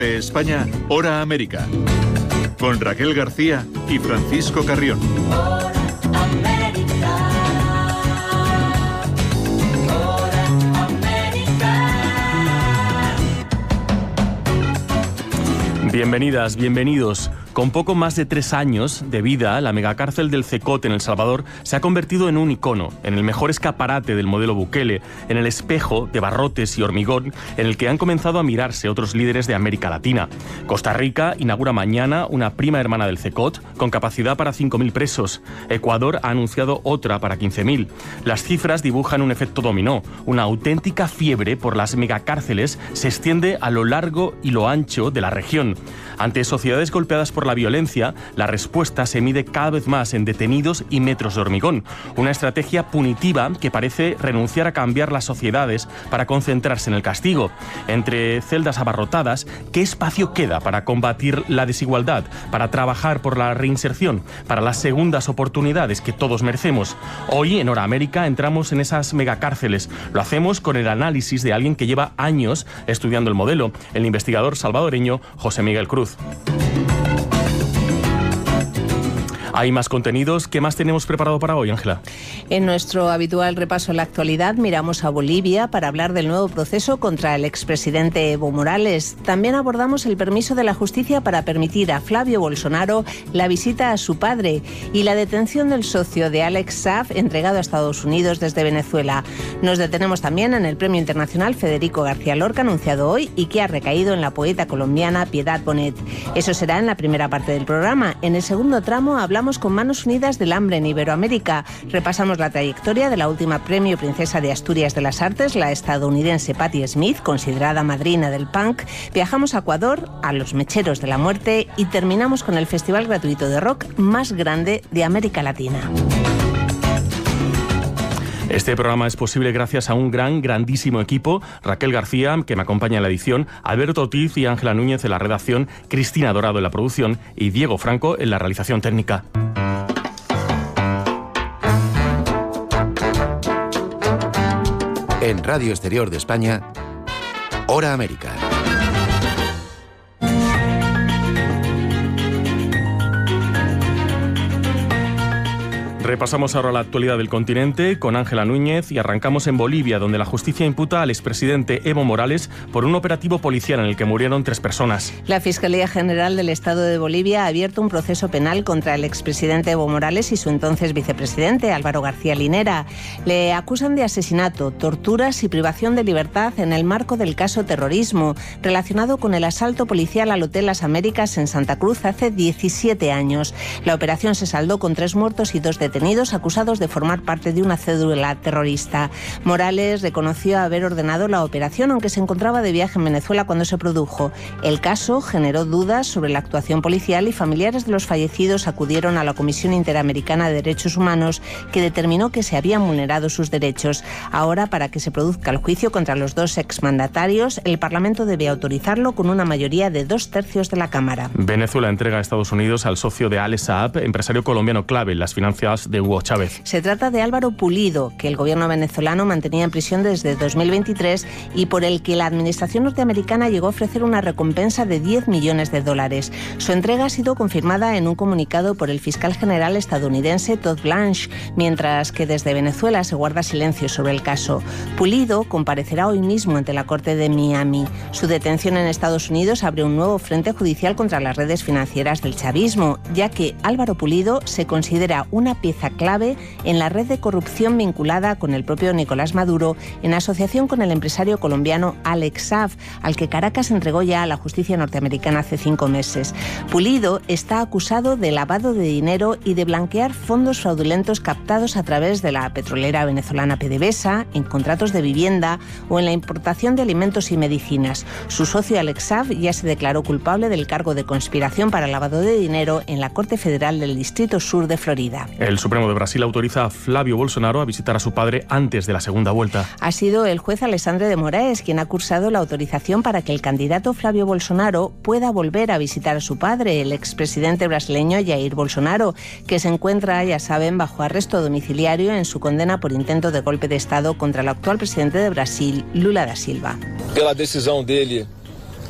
España, Hora América, con Raquel García y Francisco Carrión. Bienvenidas, bienvenidos. Con poco más de 3 años de vida, la megacárcel del Cecot en El Salvador se ha convertido en un icono, en el mejor escaparate del modelo Bukele, en el espejo de barrotes y hormigón en el que han comenzado a mirarse otros líderes de América Latina. Costa Rica inaugura mañana una prima hermana del Cecot con capacidad para 5.000 presos. Ecuador ha anunciado otra para 15.000. Las cifras dibujan un efecto dominó. Una auténtica fiebre por las megacárceles se extiende a lo largo y lo ancho de la región. Ante sociedades golpeadas por la violencia, la respuesta se mide cada vez más en detenidos y metros de hormigón. Una estrategia punitiva que parece renunciar a cambiar las sociedades para concentrarse en el castigo. Entre celdas abarrotadas, ¿qué espacio queda para combatir la desigualdad, para trabajar por la reinserción, para las segundas oportunidades que todos merecemos? Hoy, en Hora América, entramos en esas megacárceles. Lo hacemos con el análisis de alguien que lleva años estudiando el modelo, el investigador salvadoreño José Miguel Cruz. Hay más contenidos. ¿Qué más tenemos preparado para hoy, Ángela? En nuestro habitual repaso a la actualidad, miramos a Bolivia para hablar del nuevo proceso contra el expresidente Evo Morales. También abordamos el permiso de la justicia para permitir a Flavio Bolsonaro la visita a su padre y la detención del socio de Alex Saab, entregado a Estados Unidos desde Venezuela. Nos detenemos también en el Premio Internacional Federico García Lorca, anunciado hoy y que ha recaído en la poeta colombiana Piedad Bonet. Eso será en la primera parte del programa. En el segundo tramo hablamos con Manos Unidas del Hambre en Iberoamérica. Repasamos la trayectoria de la última Premio Princesa de Asturias de las Artes, la estadounidense Patti Smith, considerada madrina del punk. Viajamos a Ecuador, a los Mecheros de la Muerte y terminamos con el festival gratuito de rock más grande de América Latina. Este programa es posible gracias a un grandísimo equipo. Raquel García, que me acompaña en la edición, Alberto Ortiz y Ángela Núñez en la redacción, Cristina Dorado en la producción y Diego Franco en la realización técnica. En Radio Exterior de España, Hora América. Repasamos ahora la actualidad del continente con Ángela Núñez y arrancamos en Bolivia, donde la justicia imputa al expresidente Evo Morales por un operativo policial en el que murieron 3 personas. La Fiscalía General del Estado de Bolivia ha abierto un proceso penal contra el expresidente Evo Morales y su entonces vicepresidente Álvaro García Linera. Le acusan de asesinato, torturas y privación de libertad en el marco del caso terrorismo, relacionado con el asalto policial al Hotel Las Américas en Santa Cruz hace 17 años. La operación se saldó con 3 muertos y 2 detenidos acusados de formar parte de una cédula terrorista. Morales reconoció haber ordenado la operación, aunque se encontraba de viaje en Venezuela cuando se produjo. El caso generó dudas sobre la actuación policial y familiares de los fallecidos acudieron a la Comisión Interamericana de Derechos Humanos, que determinó que se habían vulnerado sus derechos. Ahora, para que se produzca el juicio contra los 2 exmandatarios, el Parlamento debe autorizarlo con una mayoría de 2/3 de la Cámara. Venezuela entrega a Estados Unidos al socio de Alex Saab, empresario colombiano clave en las finanzas de Hugo Chávez. Se trata de Álvaro Pulido, que el gobierno venezolano mantenía en prisión desde 2023 y por el que la administración norteamericana llegó a ofrecer una recompensa de $10 millones. Su entrega ha sido confirmada en un comunicado por el fiscal general estadounidense Todd Blanche, mientras que desde Venezuela se guarda silencio sobre el caso. Pulido comparecerá hoy mismo ante la Corte de Miami. Su detención en Estados Unidos abre un nuevo frente judicial contra las redes financieras del chavismo, ya que Álvaro Pulido se considera una pieza clave en la red de corrupción vinculada con el propio Nicolás Maduro en asociación con el empresario colombiano Alex Saab, al que Caracas entregó ya a la justicia norteamericana hace 5 meses. Pulido está acusado de lavado de dinero y de blanquear fondos fraudulentos captados a través de la petrolera venezolana PDVSA, en contratos de vivienda o en la importación de alimentos y medicinas. Su socio Alex Saab ya se declaró culpable del cargo de conspiración para lavado de dinero en la Corte Federal del Distrito Sur de Florida. El Supremo de Brasil autoriza a Flavio Bolsonaro a visitar a su padre antes de la segunda vuelta. Ha sido el juez Alexandre de Moraes quien ha cursado la autorización para que el candidato Flavio Bolsonaro pueda volver a visitar a su padre, el expresidente brasileño Jair Bolsonaro, que se encuentra, ya saben, bajo arresto domiciliario en su condena por intento de golpe de Estado contra el actual presidente de Brasil, Lula da Silva. Pela decisão dele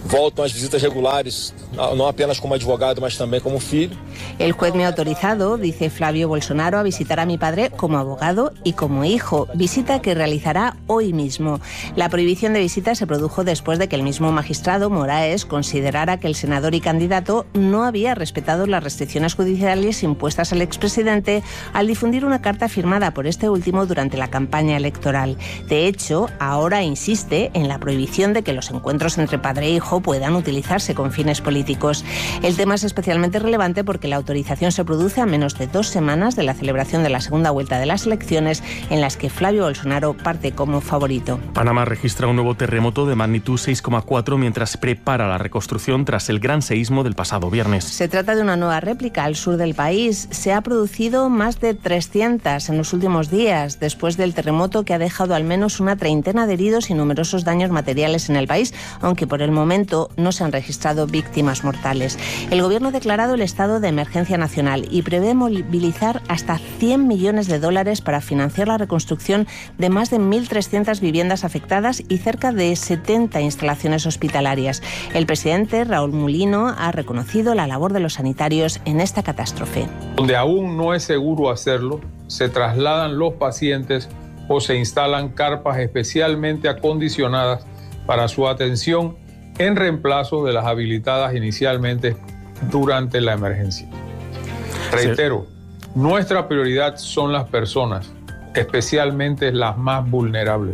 Volto às visitas regulares, no apenas como advogado, mas también como filho. El juez me ha autorizado, dice Flavio Bolsonaro, a visitar a mi padre como abogado y como hijo, visita que realizará hoy mismo. La prohibición de visita se produjo después de que el mismo magistrado, Moraes, considerara que el senador y candidato no había respetado las restricciones judiciales impuestas al expresidente al difundir una carta firmada por este último durante la campaña electoral. De hecho, ahora insiste en la prohibición de que los encuentros entre padre e hijo puedan utilizarse con fines políticos. El tema es especialmente relevante porque la autorización se produce a menos de 2 semanas de la celebración de la segunda vuelta de las elecciones, en las que Flavio Bolsonaro parte como favorito. Panamá registra un nuevo terremoto de magnitud 6,4 mientras prepara la reconstrucción tras el gran seísmo del pasado viernes. Se trata de una nueva réplica al sur del país. Se ha producido más de 300 en los últimos días, después del terremoto que ha dejado al menos una treintena de heridos y numerosos daños materiales en el país, aunque por el momento no se han registrado víctimas mortales. El gobierno ha declarado el estado de emergencia nacional y prevé movilizar hasta 100 millones de dólares para financiar la reconstrucción de más de 1.300 viviendas afectadas y cerca de 70 instalaciones hospitalarias. El presidente Raúl Mulino ha reconocido la labor de los sanitarios en esta catástrofe. Donde aún no es seguro hacerlo, se trasladan los pacientes o se instalan carpas especialmente acondicionadas para su atención en reemplazo de las habilitadas inicialmente durante la emergencia. Reitero, nuestra prioridad son las personas, especialmente las más vulnerables.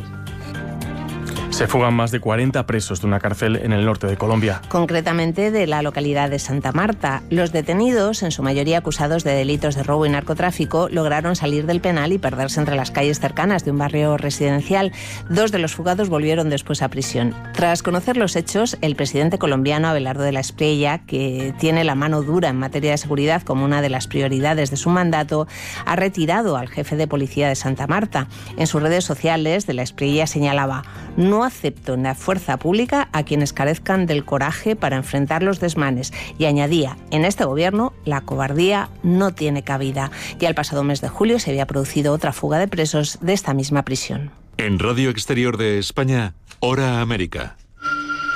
Se fugan más de 40 presos de una cárcel en el norte de Colombia. Concretamente de la localidad de Santa Marta. Los detenidos, en su mayoría acusados de delitos de robo y narcotráfico, lograron salir del penal y perderse entre las calles cercanas de un barrio residencial. 2 de los fugados volvieron después a prisión. Tras conocer los hechos, el presidente colombiano Abelardo de la Espriella, que tiene la mano dura en materia de seguridad como una de las prioridades de su mandato, ha retirado al jefe de policía de Santa Marta. En sus redes sociales, de la Espriella señalaba: "No acepto en la fuerza pública a quienes carezcan del coraje para enfrentar los desmanes", y añadía: "En este gobierno la cobardía no tiene cabida". Ya el pasado mes de julio se había producido otra fuga de presos de esta misma prisión. En Radio Exterior de España, Hora América.